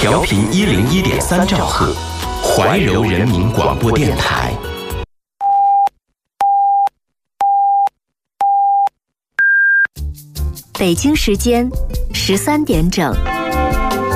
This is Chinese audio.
调频101.3兆赫，怀柔人民广播电台。 北京时间13点整。